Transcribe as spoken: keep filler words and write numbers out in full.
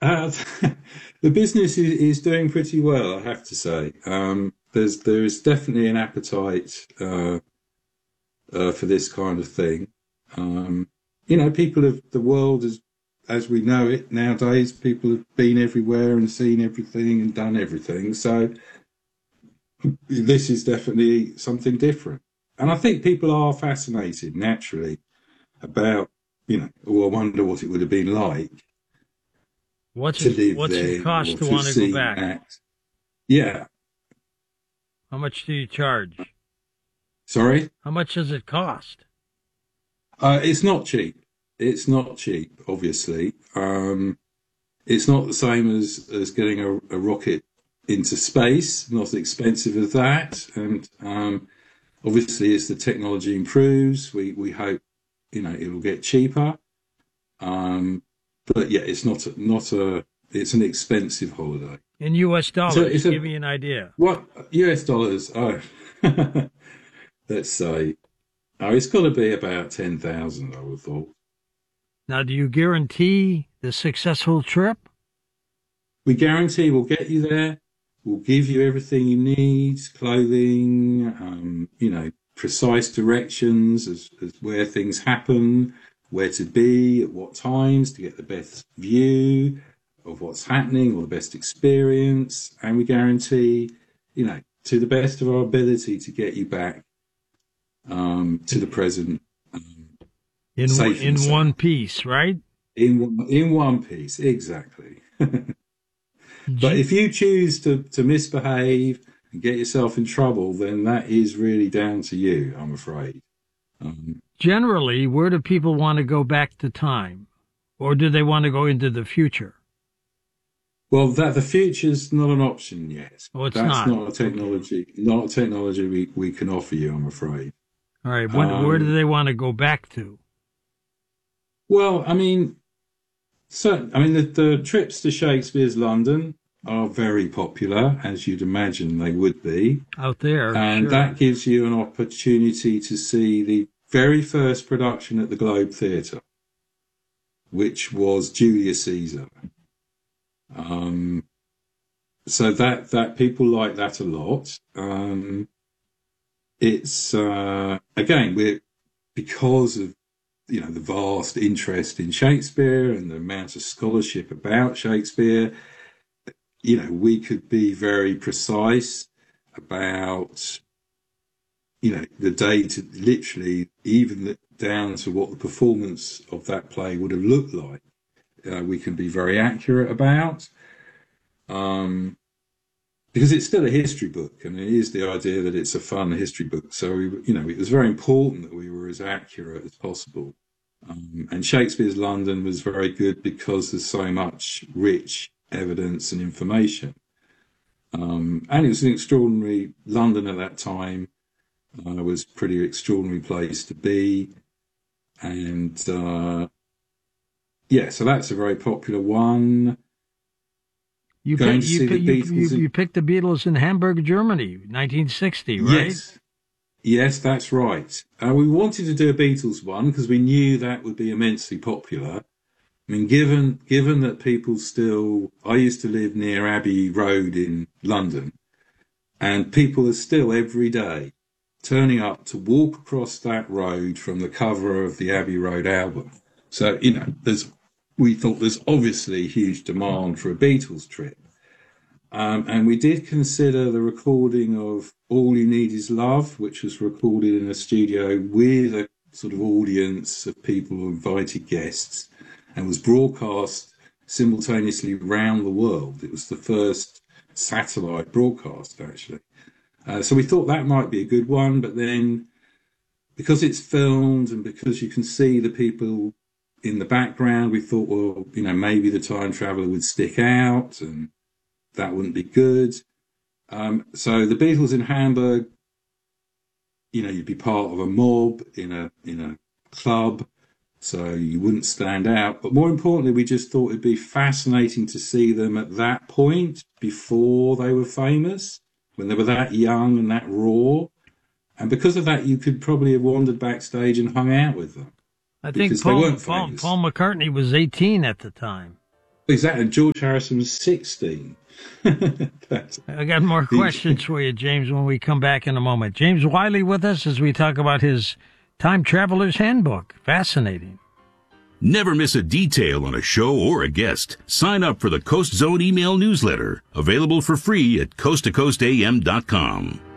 Uh, the business is, is doing pretty well, I have to say. Um, there's there is definitely an appetite uh, uh, for this kind of thing. Um, you know, people of the world, as as we know it nowadays, people have been everywhere and seen everything and done everything. So this is definitely something different, and I think people are fascinated naturally about, you know, oh, I wonder what it would have been like What's to it live What's it there cost or to to want to go see back? that. Yeah. How much do you charge? Sorry? How much does it cost? Uh, it's not cheap. It's not cheap, obviously. Um, it's not the same as, as getting a, a rocket into space, not as expensive as that. And um, obviously, as the technology improves, we, we hope, you know, it will get cheaper. Um, but yeah, it's not a, not a, it's an expensive holiday. In U S So dollars, it's a, give me an idea. what, U S dollars? Oh, let's say, oh, it's got to be about ten thousand, I would have thought. Now, do you guarantee the successful trip? We guarantee we'll get you there. We'll give you everything you need, clothing, um, you know, precise directions as, as where things happen, where to be, at what times to get the best view of what's happening or the best experience. And we guarantee, you know, to the best of our ability to get you back um, to the present um, In safe and in one sound. piece, right? In one, in one piece, exactly. But G- if you choose to, to misbehave and get yourself in trouble, then that is really down to you, I'm afraid. Um, Generally, where do people want to go back to time? Or do they want to go into the future? well, that the future's not an option yet. Oh, it's That's not. not a Okay. technology, not a technology we, we can offer you, I'm afraid. All right. When, where do Um, they want to go back to? well, I mean, so I mean, the, the trips to Shakespeare's London are very popular, as you'd imagine they would be. Out there, And sure. that gives you an opportunity to see the very first production at the Globe Theatre, which was Julius Caesar. Um, so that that people like that a lot. Um, it's uh, again we're because of, you know, the vast interest in Shakespeare and the amount of scholarship about Shakespeare. You know, we could be very precise about, you know, the date, literally even the, down to what the performance of that play would have looked like. Uh, we can be very accurate about, um, because it's still a history book, and it is the idea that it's a fun history book. So, we, you know, it was very important that we were as accurate as possible. Um, and Shakespeare's London was very good because there's so much rich evidence and information. Um, and it was an extraordinary London at that time. Uh, was a pretty extraordinary place to be. And uh, yeah, so that's a very popular one. You pick, Going to you see the pick, you you Beatles you in, picked the Beatles in Hamburg, Germany, nineteen sixty, right? yes, yes, that's right. Uh, we wanted to do a Beatles one because we knew that would be immensely popular. I mean, given given that people still, I used to live near Abbey Road in London, and people are still every day turning up to walk across that road from the cover of the Abbey Road album. So, you know, there's we thought there's obviously huge demand for a Beatles trip. Um, and we did consider the recording of All You Need Is Love, which was recorded in a studio with a sort of audience of people who invited guests and was broadcast simultaneously around the world. It was the first satellite broadcast, actually. Uh, so we thought that might be a good one, but then because it's filmed and because you can see the people in the background, we thought, well, you know, maybe the time traveler would stick out and that wouldn't be good. Um, so the Beatles in Hamburg, you know, you'd be part of a mob in a in a club, so you wouldn't stand out. But more importantly, we just thought it'd be fascinating to see them at that point before they were famous, when they were that young and that raw. And because of that, you could probably have wandered backstage and hung out with them I think because they Paul weren't Paul famous. Paul McCartney was eighteen at the time. Exactly. George Harrison was sixteen. That's, I got more questions for you, James, when we come back in a moment. James Wiley with us as we talk about his Time Traveler's Handbook. Fascinating. Never miss a detail on a show or a guest. Sign up for the Coast Zone email newsletter, available for free at coast to coast a m dot com.